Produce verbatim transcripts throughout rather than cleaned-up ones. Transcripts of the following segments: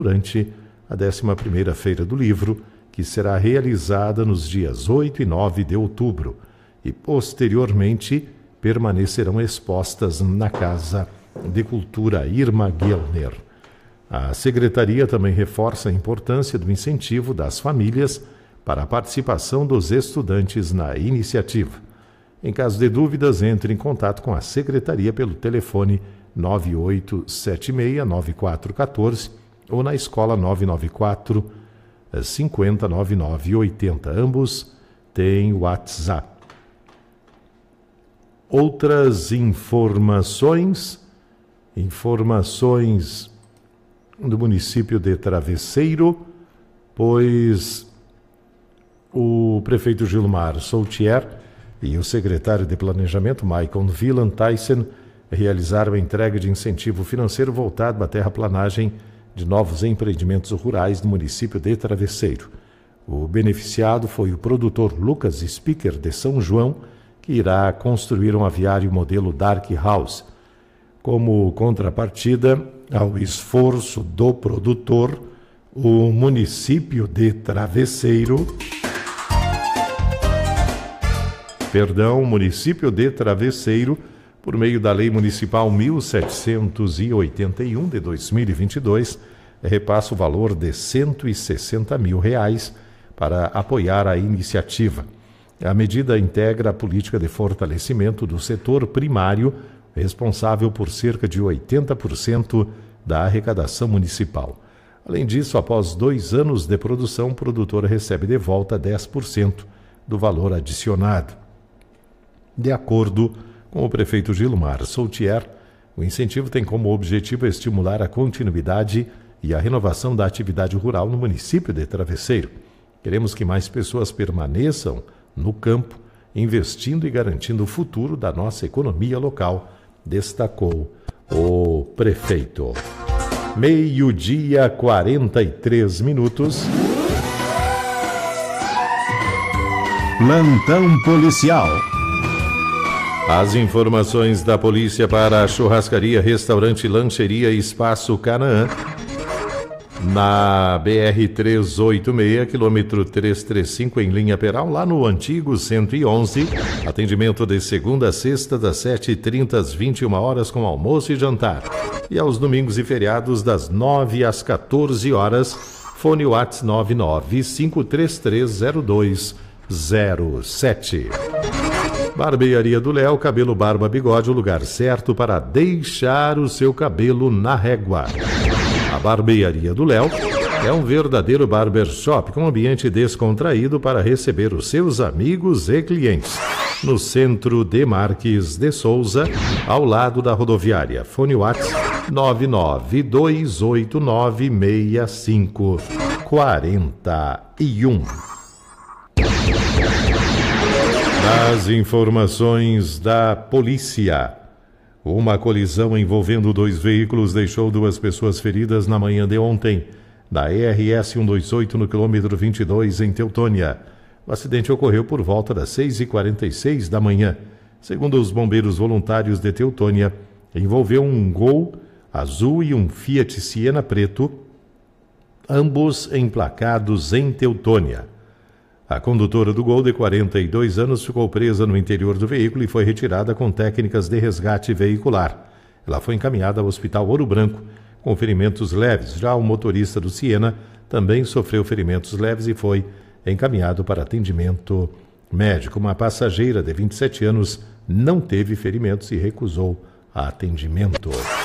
durante a décima primeira Feira do Livro, que será realizada nos dias oito e nove de outubro e, posteriormente, permanecerão expostas na Casa de Cultura Irma Gellner. A Secretaria também reforça a importância do incentivo das famílias para a participação dos estudantes na iniciativa. Em caso de dúvidas, entre em contato com a Secretaria pelo telefone nove oito sete seis nove quatro um quatro ou na escola nove nove quatro cinco zero nove nove oito zero. Ambos têm WhatsApp. Outras informações, informações do município de Travesseiro, pois o prefeito Gilmar Soutier e o secretário de Planejamento, Michael Villan Tyson, realizaram a entrega de incentivo financeiro voltado à terraplanagem de novos empreendimentos rurais no município de Travesseiro. O beneficiado foi o produtor Lucas Speaker de São João, que irá construir um aviário modelo Dark House. Como contrapartida ao esforço do produtor, o município de Travesseiro Perdão, o município de Travesseiro, por meio da Lei Municipal mil setecentos e oitenta e um de dois mil e vinte e dois, repassa o valor de cento e sessenta mil reais para apoiar a iniciativa. A medida integra a política de fortalecimento do setor primário, responsável por cerca de oitenta por cento da arrecadação municipal. Além disso, após dois anos de produção, o produtor recebe de volta dez por cento do valor adicionado. De acordo com o prefeito Gilmar Soutier, o incentivo tem como objetivo estimular a continuidade e a renovação da atividade rural no município de Travesseiro. Queremos que mais pessoas permaneçam no campo, investindo e garantindo o futuro da nossa economia local, destacou o prefeito. Meio-dia, quarenta e três minutos. Plantão policial. As informações da polícia para a churrascaria, restaurante, lancheria Espaço Canaã, na B R trezentos e oitenta e seis, quilômetro trezentos e trinta e cinco, em linha Peral, lá no antigo cento e onze. Atendimento de segunda a sexta, das sete e trinta às vinte e uma horas, com almoço e jantar. E aos domingos e feriados, das nove às quatorze horas. Fone WhatsApp nove nove cinco três três zero dois zero sete. Barbearia do Léo, cabelo, barba, bigode, o lugar certo para deixar o seu cabelo na régua. A Barbearia do Léo é um verdadeiro barbershop com ambiente descontraído para receber os seus amigos e clientes. No centro de Marques de Souza, ao lado da rodoviária. Fone WhatsApp nove nove dois oito nove seis cinco quatro um. As informações da polícia. Uma colisão envolvendo dois veículos deixou duas pessoas feridas na manhã de ontem, na E R S cento e vinte e oito, no quilômetro vinte e dois, em Teutônia. O acidente ocorreu por volta das seis e quarenta e seis da manhã. Segundo os bombeiros voluntários de Teutônia, envolveu um Gol azul e um Fiat Siena preto, ambos emplacados em Teutônia. A condutora do Gol, de quarenta e dois anos, ficou presa no interior do veículo e foi retirada com técnicas de resgate veicular. Ela foi encaminhada ao Hospital Ouro Branco com ferimentos leves. Já o motorista do Siena também sofreu ferimentos leves e foi encaminhado para atendimento médico. Uma passageira de vinte e sete anos não teve ferimentos e recusou atendimento.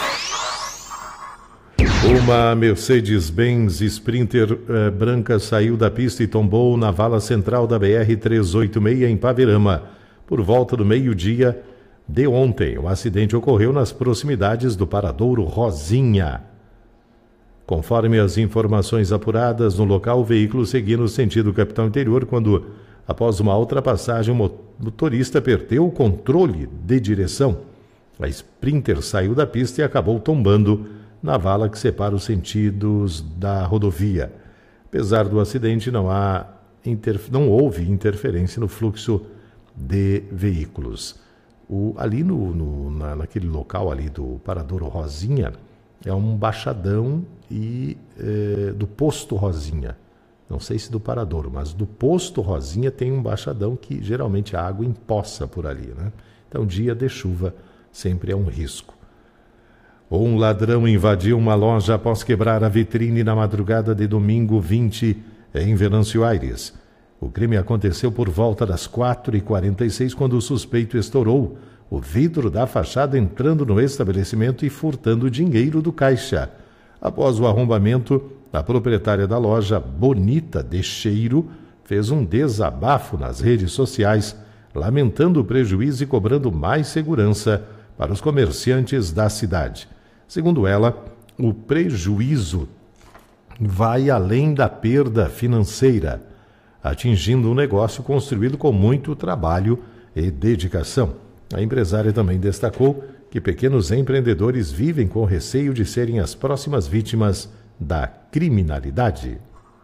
Uma Mercedes-Benz Sprinter eh, branca saiu da pista e tombou na vala central da B R trezentos e oitenta e seis, em Paverama, por volta do meio-dia de ontem. O acidente ocorreu nas proximidades do paradouro Rosinha. Conforme as informações apuradas no local, o veículo seguia no sentido capital interior quando, após uma ultrapassagem, o motorista perdeu o controle de direção. A Sprinter saiu da pista e acabou tombando na vala que separa os sentidos da rodovia. Apesar do acidente, não, há interf... não houve interferência no fluxo de veículos. O, ali no, no, na, naquele local ali do paradouro Rosinha, é um baixadão e é, do Posto Rosinha. Não sei se do Paradouro, mas do Posto Rosinha tem um baixadão que geralmente a água empoça por ali, né? Então, dia de chuva sempre é um risco. Um ladrão invadiu uma loja após quebrar a vitrine na madrugada de domingo vinte em Venâncio Aires. O crime aconteceu por volta das quatro e quarenta e seis, quando o suspeito estourou o vidro da fachada, entrando no estabelecimento e furtando dinheiro do caixa. Após o arrombamento, a proprietária da loja, Bonita de Cheiro, fez um desabafo nas redes sociais, lamentando o prejuízo e cobrando mais segurança para os comerciantes da cidade. Segundo ela, o prejuízo vai além da perda financeira, atingindo um negócio construído com muito trabalho e dedicação. A empresária também destacou que pequenos empreendedores vivem com receio de serem as próximas vítimas da criminalidade.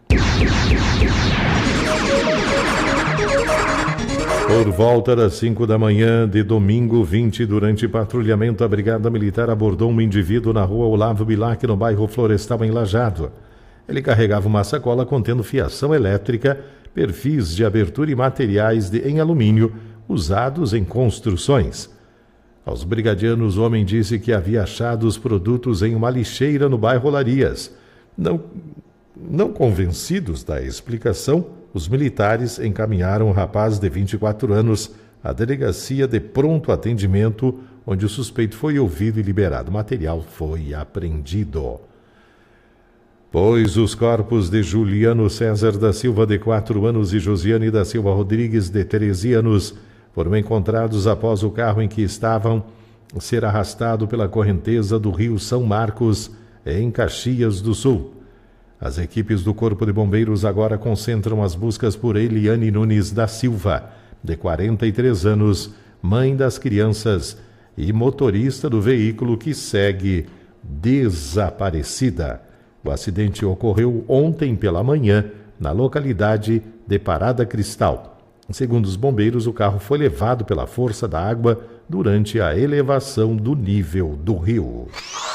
Por volta das cinco da manhã de domingo vinte, durante patrulhamento, a Brigada Militar abordou um indivíduo na rua Olavo Bilac, no bairro Florestal, em Lajeado. Ele carregava uma sacola contendo fiação elétrica, perfis de abertura e materiais de, em alumínio usados em construções. Aos brigadianos, o homem disse que havia achado os produtos em uma lixeira no bairro Olarias. Não, não convencidos da explicação, os militares encaminharam o rapaz de vinte e quatro anos à delegacia de pronto atendimento, onde o suspeito foi ouvido e liberado. O material foi apreendido. Pois os corpos de Juliano César da Silva, de quatro anos, e Josiane da Silva Rodrigues, de treze anos, foram encontrados após o carro em que estavam ser arrastado pela correnteza do rio São Marcos, em Caxias do Sul. As equipes do Corpo de Bombeiros agora concentram as buscas por Eliane Nunes da Silva, de quarenta e três anos, mãe das crianças e motorista do veículo, que segue desaparecida. O acidente ocorreu ontem pela manhã, na localidade de Parada Cristal. Segundo os bombeiros, o carro foi levado pela força da água durante a elevação do nível do rio.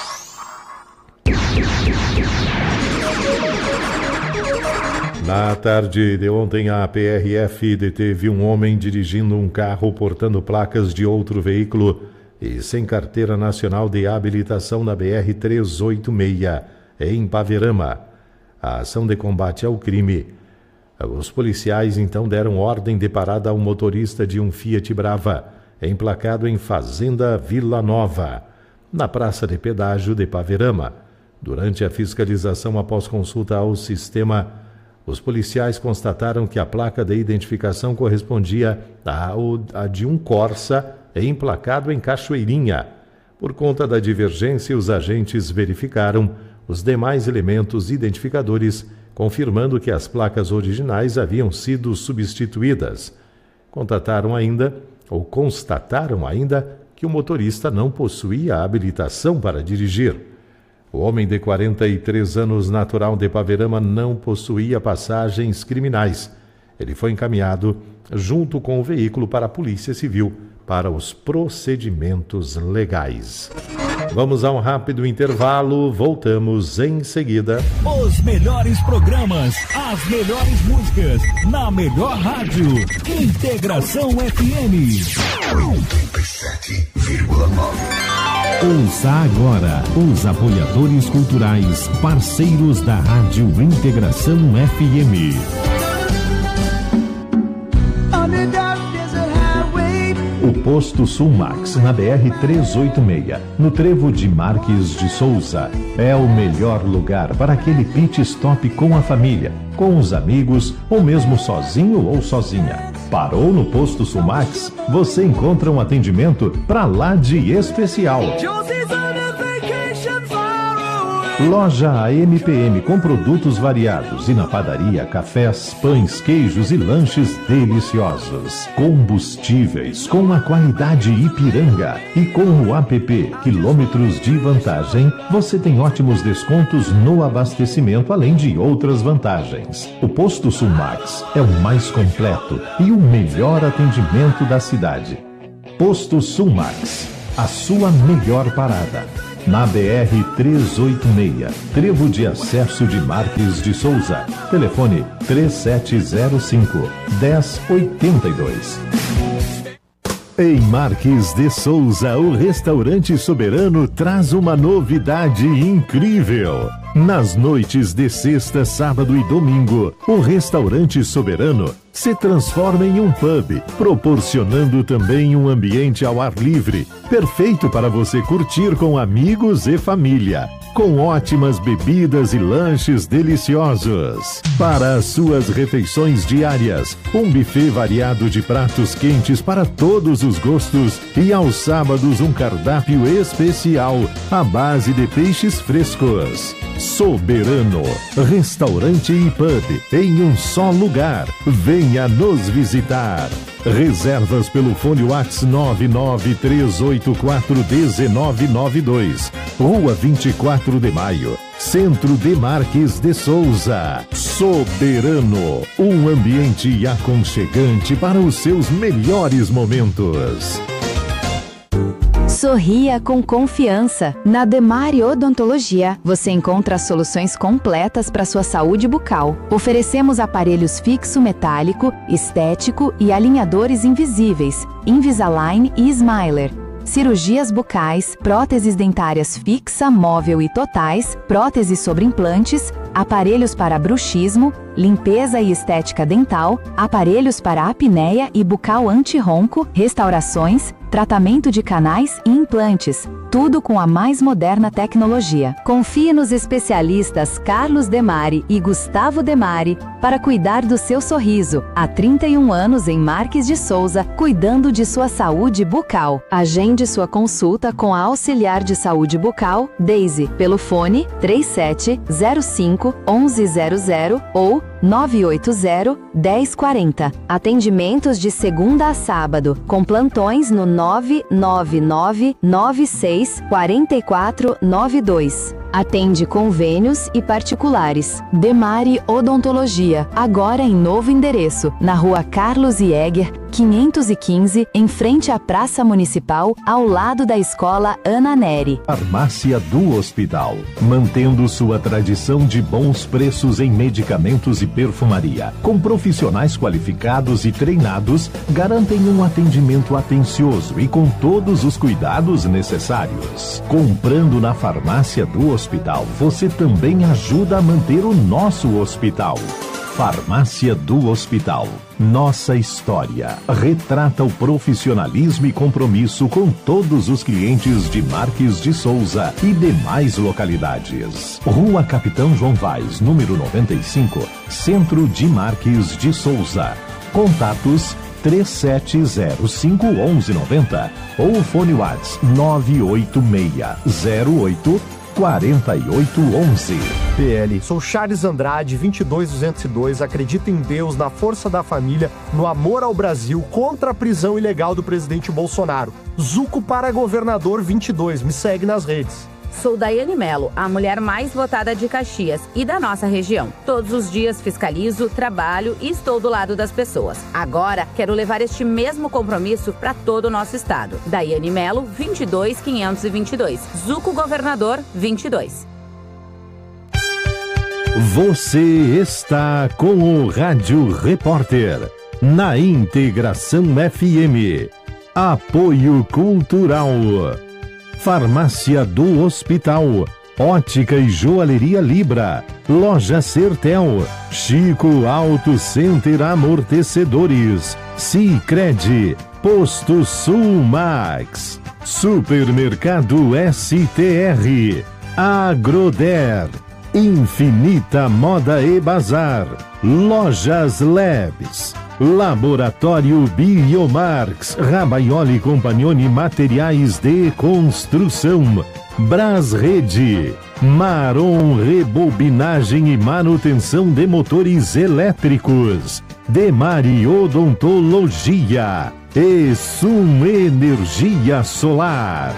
Na tarde de ontem, a P R F deteve um homem dirigindo um carro portando placas de outro veículo e sem carteira nacional de habilitação na B R trezentos e oitenta e seis, em Paverama. A ação de combate ao crime. Os policiais então deram ordem de parada ao motorista de um Fiat Brava, emplacado em Fazenda Vila Nova, na praça de pedágio de Paverama. Durante a fiscalização após consulta ao sistema, os policiais constataram que a placa de identificação correspondia à de um Corsa emplacado em Cachoeirinha. Por conta da divergência, os agentes verificaram os demais elementos identificadores, confirmando que as placas originais haviam sido substituídas. Contataram ainda, ou constataram ainda, que o motorista não possuía habilitação para dirigir. O homem de quarenta e três anos, natural de Paverama, não possuía passagens criminais. Ele foi encaminhado, junto com o veículo, para a Polícia Civil para os procedimentos legais. Vamos a um rápido intervalo, voltamos em seguida. Os melhores programas, as melhores músicas, na melhor rádio. Integração F M. oitenta e sete vírgula nove. Ouça agora os apoiadores culturais, parceiros da Rádio Integração F M. O Posto Sulmax, na B R trezentos e oitenta e seis, no trevo de Marques de Souza, é o melhor lugar para aquele pit stop com a família, com os amigos, ou mesmo sozinho ou sozinha. Parou no Posto Sulmax? Você encontra um atendimento pra lá de especial. Loja A M P M, com produtos variados, e na padaria, cafés, pães, queijos e lanches deliciosos. Combustíveis com a qualidade Ipiranga. E com o app Quilômetros de Vantagem, você tem ótimos descontos no abastecimento, além de outras vantagens. O Posto Sulmax é o mais completo e o melhor atendimento da cidade. Posto Sulmax, a sua melhor parada. na B R trezentos e oitenta e seis, Trevo de Acesso de Marques de Souza. Telefone três sete zero cinco, um zero oito dois. Em Marques de Souza, o Restaurante Soberano traz uma novidade incrível. Nas noites de sexta, sábado e domingo, o Restaurante Soberano se transforma em um pub, proporcionando também um ambiente ao ar livre, perfeito para você curtir com amigos e família, com ótimas bebidas e lanches deliciosos. Para as suas refeições diárias, um buffet variado de pratos quentes para todos os gostos e aos sábados um cardápio especial à base de peixes frescos. Soberano, restaurante e pub em um só lugar. Venha nos visitar. Reservas pelo fone WhatsApp nove nove três oito quatro um nove nove dois. Rua vinte e quatro de maio, Centro de Marques de Souza. Soberano, um ambiente aconchegante para os seus melhores momentos. Sorria com confiança. Na Demari Odontologia, você encontra soluções completas para sua saúde bucal. Oferecemos aparelhos fixo metálico, estético e alinhadores invisíveis, Invisalign e Smiler. Cirurgias bucais, próteses dentárias fixa, móvel e totais, próteses sobre implantes, aparelhos para bruxismo, limpeza e estética dental, aparelhos para apneia e bucal anti-ronco, restaurações, tratamento de canais e implantes, tudo com a mais moderna tecnologia. Confie nos especialistas Carlos Demari e Gustavo Demari para cuidar do seu sorriso. Há trinta e um anos em Marques de Souza, cuidando de sua saúde bucal. Agende sua consulta com a auxiliar de saúde bucal, Daisy, pelo fone três sete zero cinco, um um zero zero ou nove oito zero, um zero quatro zero. Atendimentos de segunda a sábado, com plantões no nove nove nove, nove seis quatro quatro nove dois. Atende convênios e particulares. Demari Odontologia, agora em novo endereço, na Rua Carlos Jäger, quinhentos e quinze, em frente à Praça Municipal, ao lado da Escola Ana Neri. Farmácia do Hospital, mantendo sua tradição de bons preços em medicamentos e perfumaria, com profissionais qualificados e treinados, garantem um atendimento atencioso e com todos os cuidados necessários. Comprando na Farmácia do Hospital, você também ajuda a manter o nosso hospital. Farmácia do Hospital. Nossa história retrata o profissionalismo e compromisso com todos os clientes de Marques de Souza e demais localidades. Rua Capitão João Vaz, número noventa e cinco, Centro de Marques de Souza. Contatos três sete zero cinco, um um nove zero ou fone WhatsApp nove oito seis zero oito quatro oito um um. P L. Sou Charles Andrade, vinte e dois duzentos e dois, acredito em Deus, na força da família, no amor ao Brasil, contra a prisão ilegal do presidente Bolsonaro. Zuco para governador vinte e dois, me segue nas redes. Sou Daiane Melo, a mulher mais votada de Caxias e da nossa região. Todos os dias fiscalizo, trabalho e estou do lado das pessoas. Agora, quero levar este mesmo compromisso para todo o nosso estado. Daiane Melo, vinte e dois quinhentos e vinte e dois. Zuco Governador, vinte e dois. Você está com o Rádio Repórter, na Integração F M. Apoio Cultural. Farmácia do Hospital, Ótica e Joalheria Libra, Loja Sertel, Chico Auto Center Amortecedores, Sicredi, Posto Sul Max, Supermercado S T R, Agroder, Infinita Moda e Bazar, Lojas Labs, Laboratório Biomarx, Rabaioli Compagnoni Materiais de Construção, Brasrede, Maron Rebobinagem e Manutenção de Motores Elétricos, Demari Odontologia e Sum Energia Solar.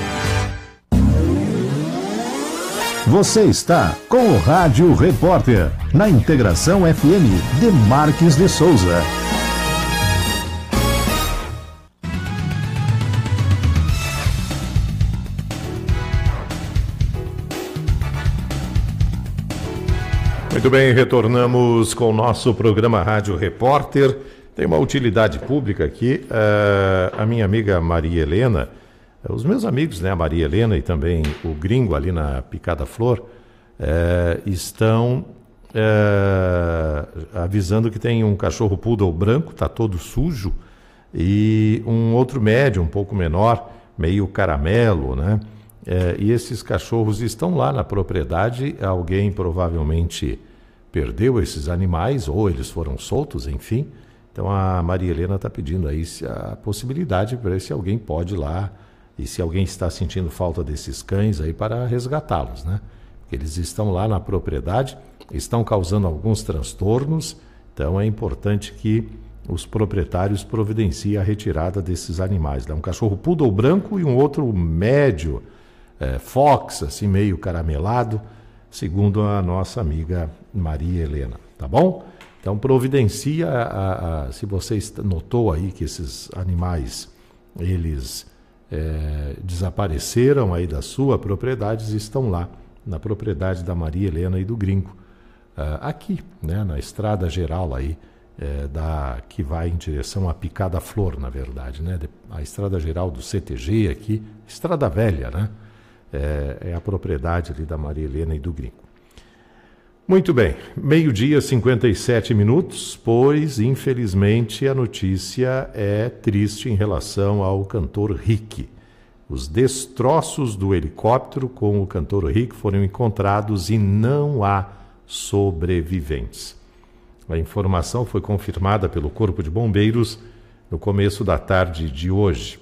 Você está com o Rádio Repórter, na Integração F M de Marques de Souza. Muito bem, retornamos com o nosso programa Rádio Repórter. Tem uma utilidade pública aqui. Uh, a minha amiga Maria Helena, os meus amigos, né, a Maria Helena e também o Gringo ali na Picada Flor, uh, estão uh, avisando que tem um cachorro poodle branco, está todo sujo, e um outro médio, um pouco menor, meio caramelo, né? Uh, e esses cachorros estão lá na propriedade. Alguém provavelmente perdeu esses animais, ou eles foram soltos, enfim. Então a Maria Helena está pedindo aí se a possibilidade para ver se alguém pode ir lá e se alguém está sentindo falta desses cães aí para resgatá-los, né? Porque eles estão lá na propriedade, estão causando alguns transtornos, então é importante que os proprietários providenciem a retirada desses animais. Um cachorro poodle branco e um outro médio, é, fox, assim meio caramelado, segundo a nossa amiga Maria Helena, tá bom? Então providencia, a, a, se você notou aí que esses animais, eles é, desapareceram aí da sua propriedade, estão lá na propriedade da Maria Helena e do Gringo, uh, aqui, né, na estrada geral aí, é, da, que vai em direção à Picada Flor, na verdade, né, a estrada geral do C T G aqui, estrada velha, né, é, é a propriedade ali da Maria Helena e do Gringo. Muito bem, meio-dia, cinquenta e sete minutos, pois, infelizmente, a notícia é triste em relação ao cantor Rick. Os destroços do helicóptero com o cantor Rick foram encontrados e não há sobreviventes. A informação foi confirmada pelo Corpo de Bombeiros no começo da tarde de hoje.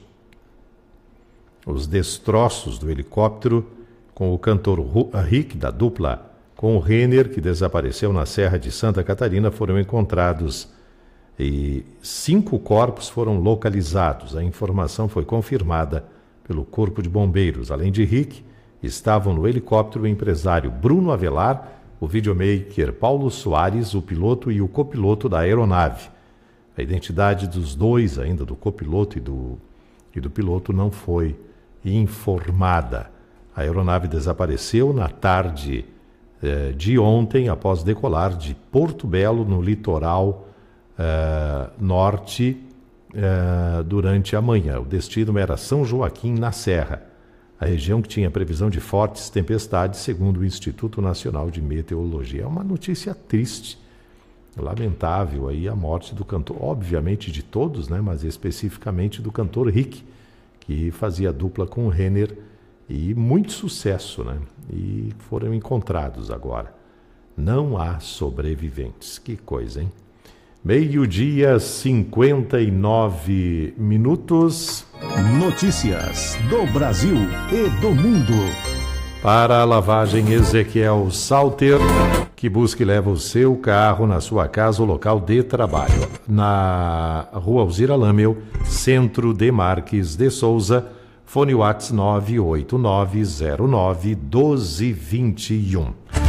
Os destroços do helicóptero com o cantor Rick, da dupla com o Renner, que desapareceu na Serra de Santa Catarina, foram encontrados e cinco corpos foram localizados. A informação foi confirmada pelo Corpo de Bombeiros. Além de Rick, estavam no helicóptero o empresário Bruno Avelar, o videomaker Paulo Soares, o piloto e o copiloto da aeronave. A identidade dos dois, ainda do copiloto e do, e do piloto, não foi informada. A aeronave desapareceu na tarde de ontem, após decolar de Porto Belo, no litoral uh, norte, uh, durante a manhã. O destino era São Joaquim, na Serra, a região que tinha previsão de fortes tempestades, segundo o Instituto Nacional de Meteorologia. É uma notícia triste, lamentável, aí, a morte do cantor, obviamente de todos, né, mas especificamente do cantor Rick, que fazia dupla com o Renner, e muito sucesso, né? E foram encontrados agora. Não há sobreviventes. Que coisa, hein? Meio-dia, cinquenta e nove minutos. Notícias do Brasil e do mundo. Para a lavagem Ezequiel Salter, que busca e leva o seu carro na sua casa ou local de trabalho. Na Rua Alzira Lamel, Centro de Marques de Souza, fone WhatsApp nove oito nove zero nove um dois dois um.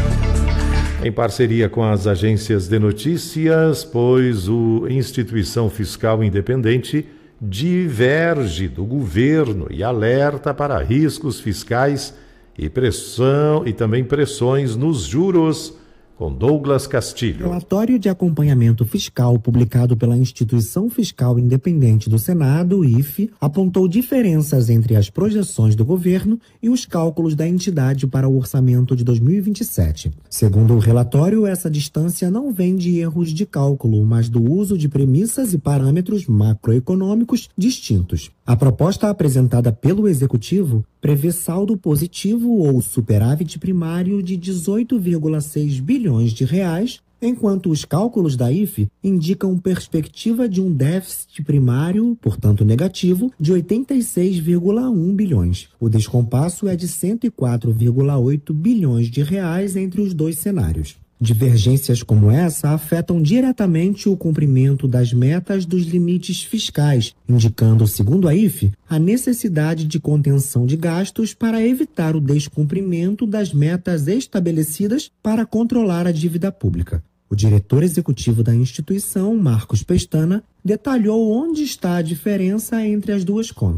Em parceria com as agências de notícias, pois o Instituição Fiscal Independente diverge do governo e alerta para riscos fiscais e pressão e também pressões nos juros, com Douglas Castilho. O relatório de acompanhamento fiscal publicado pela Instituição Fiscal Independente do Senado, I F E, apontou diferenças entre as projeções do governo e os cálculos da entidade para o orçamento de dois mil e vinte e sete. Segundo o relatório, essa distância não vem de erros de cálculo, mas do uso de premissas e parâmetros macroeconômicos distintos. A proposta apresentada pelo Executivo prevê saldo positivo ou superávit primário de dezoito vírgula seis bilhões de reais, enquanto os cálculos da I F E indicam perspectiva de um déficit primário, portanto negativo, de oitenta e seis vírgula um bilhões. O descompasso é de cento e quatro vírgula oito bilhões de reais entre os dois cenários. Divergências como essa afetam diretamente o cumprimento das metas dos limites fiscais, indicando, segundo a I F E, a necessidade de contenção de gastos para evitar o descumprimento das metas estabelecidas para controlar a dívida pública. O diretor executivo da instituição, Marcos Pestana, detalhou onde está a diferença entre as duas contas.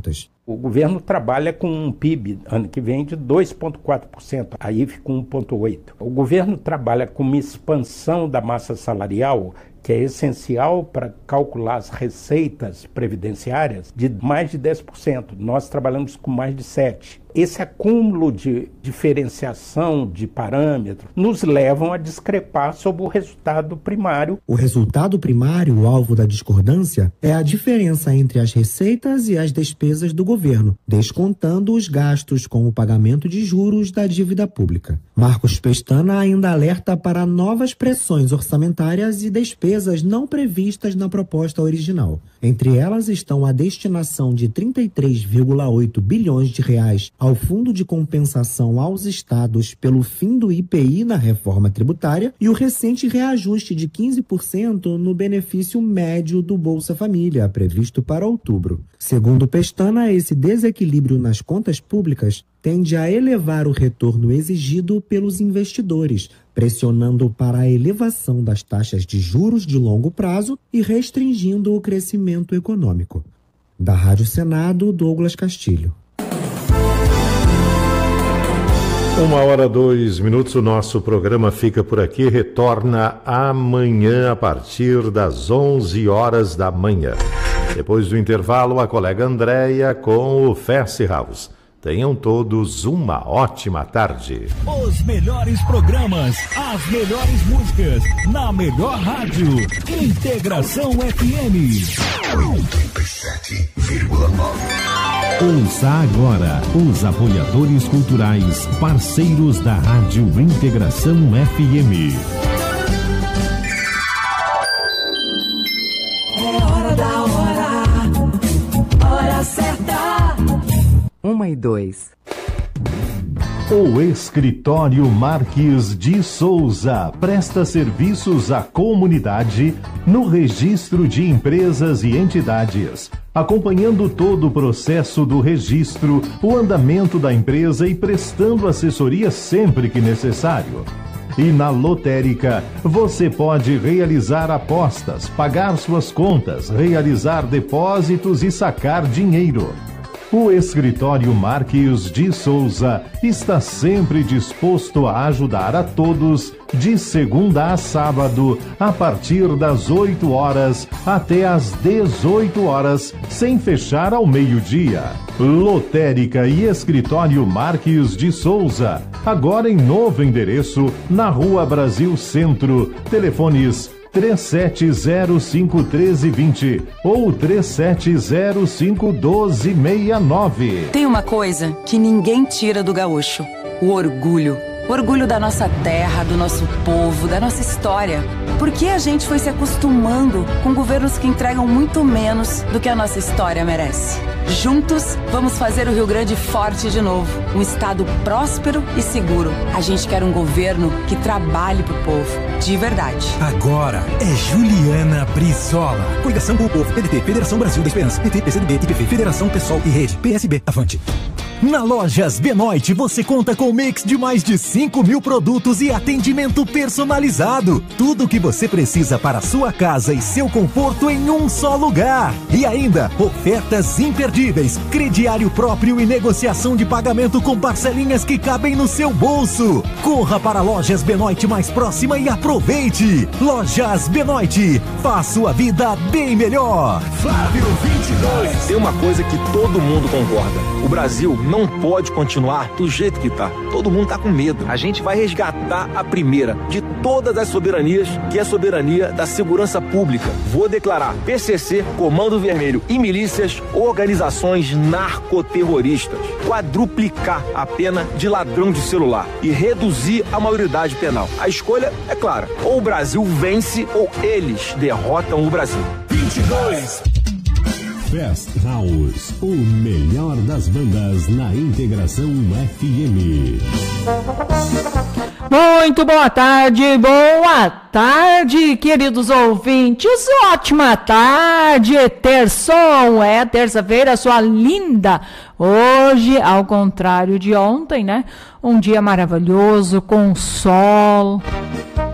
O governo trabalha com um P I B ano que vem de dois vírgula quatro por cento, a I F com um vírgula oito por cento. O governo trabalha com uma expansão da massa salarial que é essencial para calcular as receitas previdenciárias de mais de dez por cento. Nós trabalhamos com mais de sete por cento. Esse acúmulo de diferenciação de parâmetros nos levam a discrepar sobre o resultado primário. O resultado primário, o alvo da discordância, é a diferença entre as receitas e as despesas do governo, descontando os gastos com o pagamento de juros da dívida pública. Marcos Pestana ainda alerta para novas pressões orçamentárias e despesas não previstas na proposta original. Entre elas estão a destinação de trinta e três vírgula oito bilhões de reais ao Fundo de Compensação aos Estados pelo fim do I P I na reforma tributária e o recente reajuste de quinze por cento no benefício médio do Bolsa Família, previsto para outubro. Segundo Pestana, esse desequilíbrio nas contas públicas tende a elevar o retorno exigido pelos investidores, pressionando para a elevação das taxas de juros de longo prazo e restringindo o crescimento econômico. Da Rádio Senado, Douglas Castilho. Uma hora, dois minutos, o nosso programa fica por aqui, retorna amanhã a partir das onze horas da manhã. Depois do intervalo, a colega Andréia com o Fast House. Tenham todos uma ótima tarde. Os melhores programas, as melhores músicas, na melhor rádio. Integração F M. oitenta e sete vírgula nove. Ouça agora os apoiadores culturais, parceiros da Rádio Integração F M. É hora da hora, hora certa. Uma e dois. O Escritório Marques de Souza presta serviços à comunidade no registro de empresas e entidades, acompanhando todo o processo do registro, o andamento da empresa e prestando assessoria sempre que necessário. E na lotérica, você pode realizar apostas, pagar suas contas, realizar depósitos e sacar dinheiro. O Escritório Marques de Souza está sempre disposto a ajudar a todos, de segunda a sábado, a partir das oito horas até às dezoito horas, sem fechar ao meio-dia. Lotérica e Escritório Marques de Souza, agora em novo endereço, na Rua Brasil Centro. Telefones três sete zero cinco um três dois zero ou três sete zero cinco um dois seis nove. Tem uma coisa que ninguém tira do gaúcho: o orgulho. O orgulho da nossa terra, do nosso povo, da nossa história. Por que a gente foi se acostumando com governos que entregam muito menos do que a nossa história merece? Juntos, vamos fazer o Rio Grande forte de novo. Um estado próspero e seguro. A gente quer um governo que trabalhe pro povo, de verdade. Agora é Juliana Brizola. Coligação com o Povo, P D T, Federação Brasil da Esperança, P T, P C do B, I P P, Federação Pessoal e Rede, P S B, Avante. Na Lojas Benoit você conta com um mix de mais de cinco mil produtos e atendimento personalizado. Tudo o que você precisa para a sua casa e seu conforto em um só lugar. E ainda, ofertas imperdíveis, crediário próprio e negociação de pagamento com parcelinhas que cabem no seu bolso. Corra para a Lojas Benoit mais próxima e aproveite. Lojas Benoit, faça sua vida bem melhor. Flávio vinte e dois. Tem uma coisa que todo mundo concorda: o Brasil não pode continuar do jeito que tá. Todo mundo tá com medo. A gente vai resgatar a primeira de todas as soberanias, que é a soberania da segurança pública. Vou declarar P C C, Comando Vermelho e milícias organizações narcoterroristas. Quadruplicar a pena de ladrão de celular e reduzir a maioridade penal. A escolha é clara: ou o Brasil vence ou eles derrotam o Brasil. vinte e dois. Fast House, o melhor das bandas na Integração F M. Muito boa tarde, boa tarde, queridos ouvintes. Ótima tarde, terção, é terça-feira, sua linda. Hoje, ao contrário de ontem, né? Um dia maravilhoso, com sol.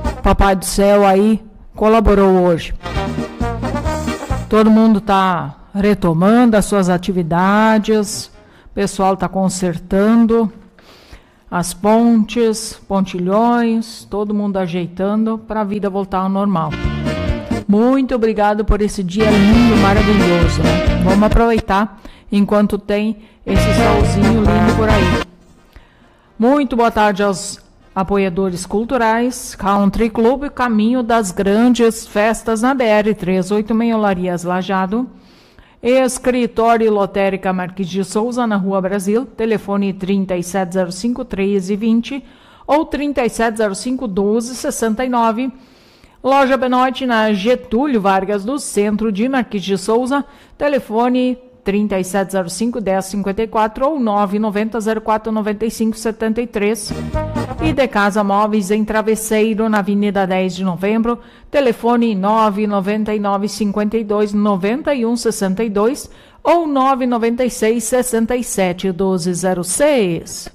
Papai do céu aí colaborou hoje. Todo mundo tá retomando as suas atividades, o pessoal está consertando as pontes, pontilhões, todo mundo ajeitando para a vida voltar ao normal. Muito obrigado por esse dia lindo, maravilhoso, né? Vamos aproveitar enquanto tem esse solzinho lindo por aí. Muito boa tarde aos apoiadores culturais. Country Club, caminho das grandes festas na B R trezentos e oitenta e seis, Olarias Lajeado. Escritório Lotérica Marquês de Souza, na Rua Brasil. Telefone trinta e sete zero cinco, treze vinte ou trinta e sete zero cinco, doze sessenta e nove. Loja Benoit, na Getúlio Vargas, do centro de Marquês de Souza. Telefone trinta e sete zero cinco, dez cinquenta e quatro ou nove nove zero zero quatro nove cinco sete três. E de Casa Móveis em Travesseiro, na Avenida dez de Novembro. Telefone nove nove nove, cinco dois, nove um seis dois ou nove nove seis, seis sete, doze zero seis.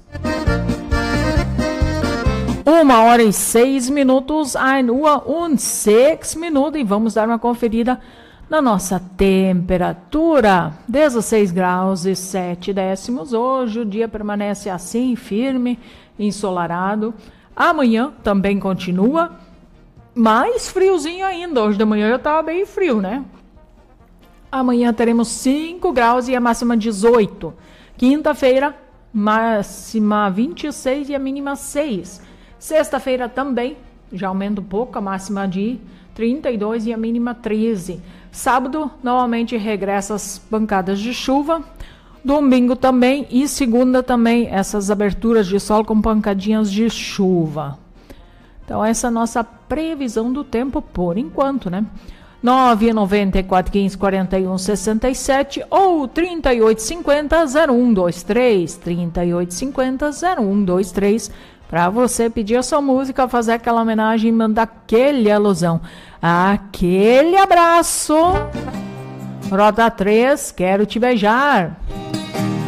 Uma hora e seis minutos, ein Uhr und sechs minutos, e vamos dar uma conferida na nossa temperatura. dezesseis graus e sete décimos. Hoje o dia permanece assim, firme, ensolarado. Amanhã também continua, mais friozinho ainda. Hoje de manhã já estava bem frio, né? Amanhã teremos cinco graus e a máxima dezoito. Quinta-feira, máxima vinte e seis e a mínima seis. Sexta-feira também, já aumenta um pouco, a máxima de trinta e dois e a mínima treze. Sábado, novamente regressa as pancadas de chuva. Domingo também e segunda também, essas aberturas de sol com pancadinhas de chuva. Então, essa é a nossa previsão do tempo por enquanto, né? nove nove quatro, quinze, quarenta e um, sessenta e sete ou trinta e oito cinquenta, zero um dois três. trinta e oito cinquenta, zero um dois três. Para você pedir a sua música, fazer aquela homenagem e mandar aquele alusão. Aquele abraço. Rota três, quero te beijar.